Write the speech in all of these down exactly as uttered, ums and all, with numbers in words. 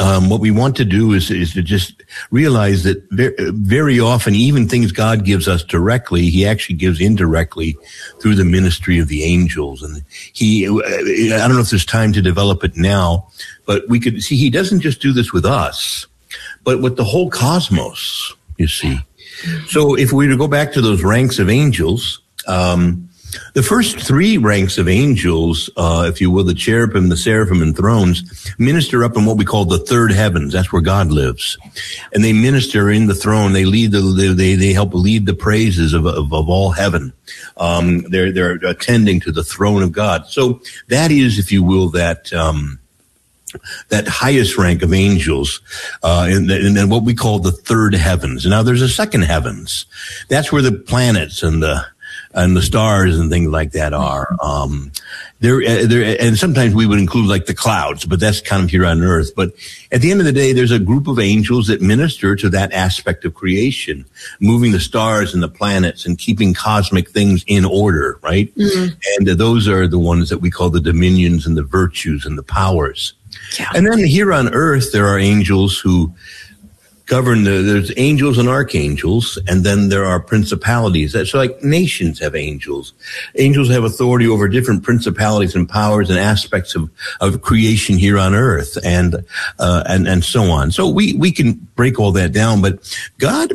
um, what we want to do is, is to just realize that very, very often, even things God gives us directly, he actually gives indirectly through the ministry of the angels. And he, I don't know if there's time to develop it now, but we could see he doesn't just do this with us, but with the whole cosmos, you see. So if we were to go back to those ranks of angels, um, the first three ranks of angels, uh, if you will, the cherubim, the seraphim, and thrones, minister up in what we call the third heavens. That's where God lives. And they minister in the throne. They lead the, they, they help lead the praises of, of, of all heaven. Um, they're, they're attending to the throne of God. So that is, if you will, that, um, that highest rank of angels, uh, and then what we call the third heavens. Now there's a second heavens. That's where the planets and the, and the stars and things like that are. Um, there, there, and sometimes we would include like the clouds, but that's kind of here on earth. But at the end of the day, there's a group of angels that minister to that aspect of creation, moving the stars and the planets and keeping cosmic things in order, right? Mm-hmm. And uh, those are the ones that we call the dominions and the virtues and the powers. Yeah. And then here on earth, there are angels who govern the, there's angels and archangels, and then there are principalities. So like nations have angels. Angels have authority over different principalities and powers and aspects of, of creation here on earth, and, uh, and, and so on. So we, we can break all that down, but God,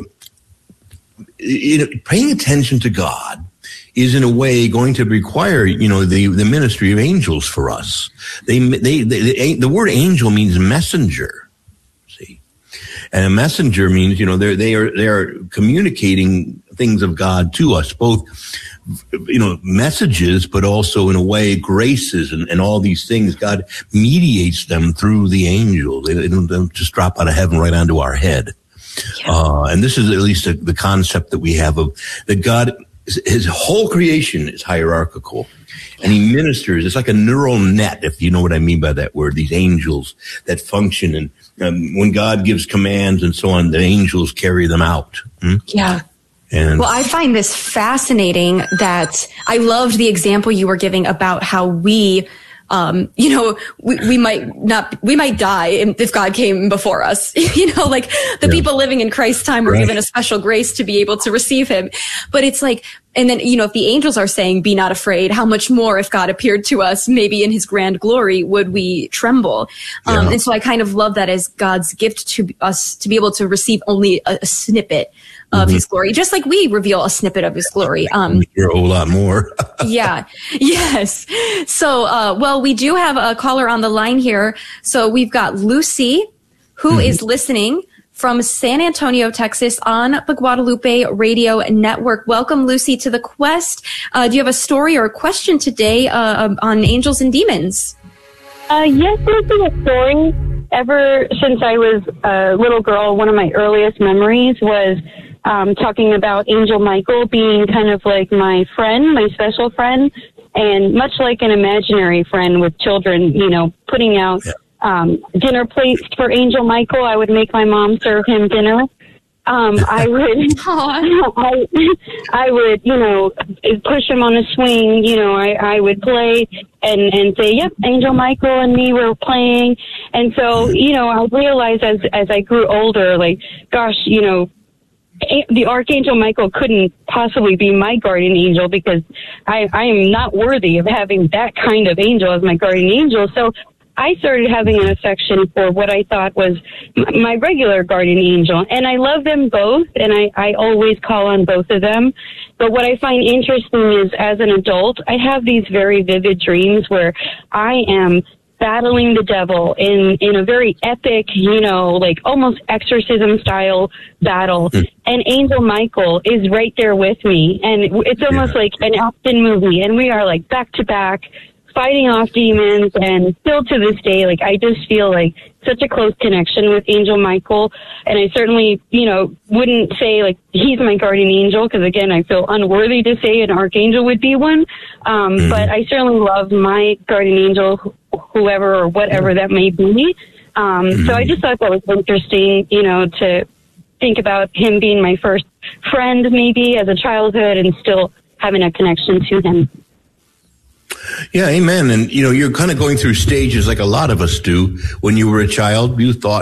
you know, paying attention to God is in a way going to require, you know, the, the ministry of angels for us. They, they, they, the word angel means messenger. And a messenger means, you know, they're, they are, they are communicating things of God to us, both, you know, messages, but also in a way, graces and, and all these things. God mediates them through the angel. They, they don't just drop out of heaven right onto our head. Yeah. Uh, and this is at least a, the concept that we have of that God, his whole creation is hierarchical. And he ministers. It's like a neural net, if you know what I mean by that word, these angels that function. And um, when God gives commands and so on, the angels carry them out. Hmm? Yeah. And well, I find this fascinating that I loved the example you were giving about how we, um, you know, we, we might not, we might die if God came before us. You know, like the yeah. people living in Christ's time were right. given a special grace to be able to receive him. But it's like, and then, you know, if the angels are saying, be not afraid, how much more if God appeared to us, maybe in his grand glory, would we tremble? Yeah. Um, and so I kind of love that as God's gift to us to be able to receive only a, a snippet of mm-hmm. his glory, just like we reveal a snippet of his glory. Um, You're a whole lot more. yeah. Yes. So, uh, well, we do have a caller on the line here. So we've got Lucy, who mm-hmm. is listening from San Antonio, Texas, on the Guadalupe Radio Network. Welcome, Lucy, to the Quest. Uh, do you have a story or a question today uh, on angels and demons? Uh, yes, there's been a story. Ever since I was a little girl, one of my earliest memories was um, talking about Angel Michael being kind of like my friend, my special friend, and much like an imaginary friend with children, you know, putting out yeah. Um, dinner plates for Angel Michael. I would make my mom serve him dinner. Um, I would, I, I would, you know, push him on a swing. You know, I, I would play and, and say, yep, Angel Michael and me were playing. And so, you know, I realized as, as I grew older, like, gosh, you know, the Archangel Michael couldn't possibly be my guardian angel because I, I am not worthy of having that kind of angel as my guardian angel. So I started having an affection for what I thought was my regular guardian angel. And I love them both, and I, I always call on both of them. But what I find interesting is, as an adult, I have these very vivid dreams where I am battling the devil in, in a very epic, you know, like almost exorcism style battle. Mm. And Angel Michael is right there with me. And it's almost yeah. like an action movie. And we are like back to back, fighting off demons, and still to this day, like, I just feel like such a close connection with Angel Michael. And I certainly, you know, wouldn't say, like, he's my guardian angel, because, again, I feel unworthy to say an archangel would be one. Um, mm-hmm. But I certainly love my guardian angel, wh- whoever or whatever that may be. Um, mm-hmm. So I just thought that was interesting, you know, to think about him being my first friend, maybe, as a childhood, and still having a connection to him. Yeah, amen. And, you know, you're kind of going through stages like a lot of us do. When you were a child, you thought